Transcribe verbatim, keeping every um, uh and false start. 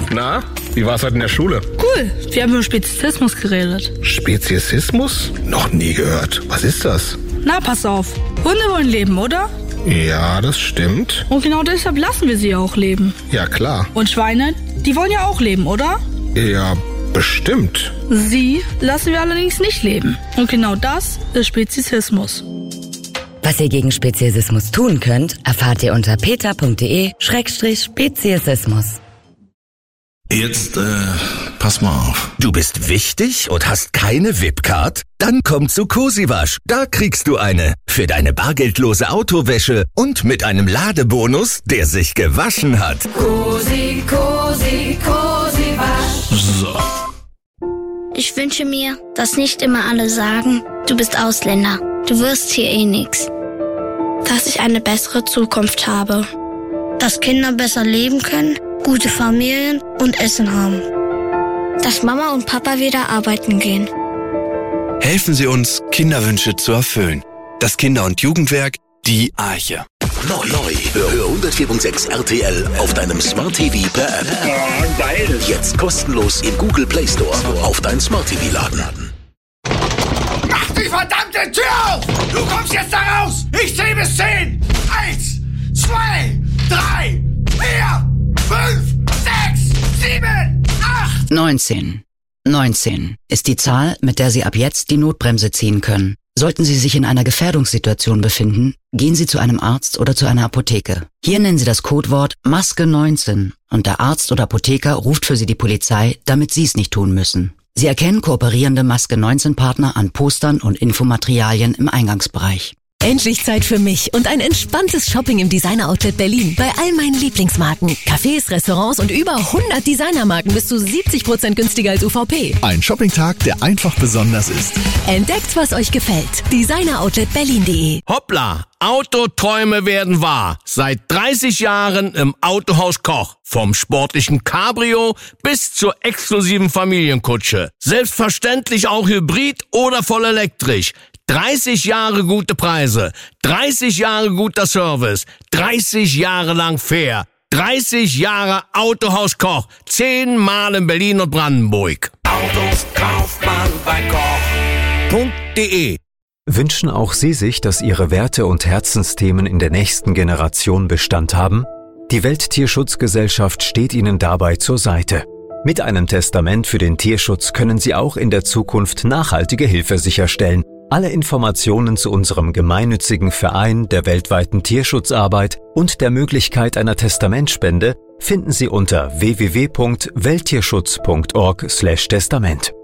Na, wie war's heute in der Schule? Cool, wir haben über Speziesismus geredet. Speziesismus? Noch nie gehört. Was ist das? Na, pass auf. Hunde wollen leben, oder? Ja, das stimmt. Und genau deshalb lassen wir sie auch leben. Ja, klar. Und Schweine, die wollen ja auch leben, oder? Ja, bestimmt. Sie lassen wir allerdings nicht leben. Und genau das ist Speziesismus. Was ihr gegen Speziesismus tun könnt, erfahrt ihr unter peter.de Schrägstrich Speziesismus. Jetzt, äh, pass mal auf. Du bist wichtig und hast keine V I P-Card? Dann komm zu Cosiwasch. Da kriegst du eine. Für deine bargeldlose Autowäsche und mit einem Ladebonus, der sich gewaschen hat. Cosi, Cosi, Cosiwasch. So. Ich wünsche mir, dass nicht immer alle sagen, du bist Ausländer, du wirst hier eh nix. Dass ich eine bessere Zukunft habe. Dass Kinder besser leben können, gute Familien und Essen haben. Dass Mama und Papa wieder arbeiten gehen. Helfen Sie uns, Kinderwünsche zu erfüllen. Das Kinder- und Jugendwerk, die Arche. Neu, neu. Hör, hör hundertvier Komma sechs R T L auf deinem Smart T V per App. Ja, geil. Jetzt kostenlos im Google Play Store auf dein Smart T V laden. Mach die verdammte Tür auf! Du kommst jetzt da raus! Ich zähl bis zehn! Eins, zwei, drei, vier, fünf, sechs, sieben, acht! neunzehn. neunzehn ist die Zahl, mit der Sie ab jetzt die Notbremse ziehen können. Sollten Sie sich in einer Gefährdungssituation befinden, gehen Sie zu einem Arzt oder zu einer Apotheke. Hier nennen Sie das Codewort Maske neunzehn und der Arzt oder Apotheker ruft für Sie die Polizei, damit Sie es nicht tun müssen. Sie erkennen kooperierende Maske neunzehn Partner an Postern und Infomaterialien im Eingangsbereich. Endlich Zeit für mich und ein entspanntes Shopping im Designer-Outlet Berlin. Bei all meinen Lieblingsmarken, Cafés, Restaurants und über hundert Designermarken bist du siebzig Prozent günstiger als U V P. Ein Shoppingtag, der einfach besonders ist. Entdeckt, was euch gefällt. designer outlet berlin punkt de. Hoppla, Autoträume werden wahr. Seit dreißig Jahren im Autohaus Koch. Vom sportlichen Cabrio bis zur exklusiven Familienkutsche. Selbstverständlich auch Hybrid oder voll elektrisch. dreißig Jahre gute Preise, dreißig Jahre guter Service, dreißig Jahre lang fair, dreißig Jahre Autohaus Koch, zehn Mal in Berlin und Brandenburg. Autos kauft man bei Koch. Punkt de. Wünschen auch Sie sich, dass Ihre Werte und Herzensthemen in der nächsten Generation Bestand haben? Die Welttierschutzgesellschaft steht Ihnen dabei zur Seite. Mit einem Testament für den Tierschutz können Sie auch in der Zukunft nachhaltige Hilfe sicherstellen. Alle Informationen zu unserem gemeinnützigen Verein der weltweiten Tierschutzarbeit und der Möglichkeit einer Testamentspende finden Sie unter w w w punkt welttierschutz punkt org slash testament.